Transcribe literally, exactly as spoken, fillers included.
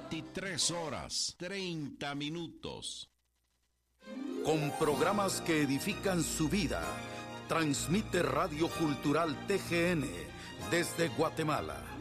veintitrés horas, treinta minutos. Con programas que edifican su vida, transmite Radio Cultural T G N desde Guatemala.